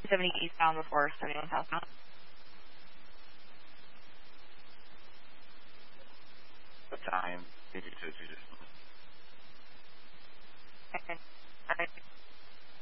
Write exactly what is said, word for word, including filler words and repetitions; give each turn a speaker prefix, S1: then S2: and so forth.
S1: seventy eastbound before seventy-one southbound.
S2: What time did you do this?